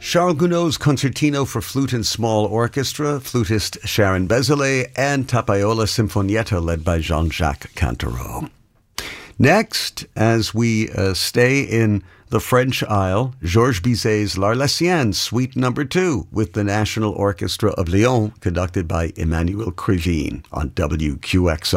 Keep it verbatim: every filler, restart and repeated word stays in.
Charles Gounod's Concertino for Flute and Small Orchestra, flutist Sharon Bezalé, and Tapaiola Sinfonietta led by Jean-Jacques Cantereau. Next, as we uh, stay in the French Isle, Georges Bizet's L'Arlésienne, Suite Number Two, with the National Orchestra of Lyon, conducted by Emmanuel Krivine on W Q X